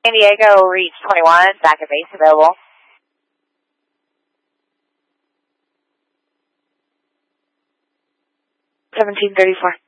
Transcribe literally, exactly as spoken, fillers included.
San Diego, reach twenty-one, back at base available. seventeen thirty-four.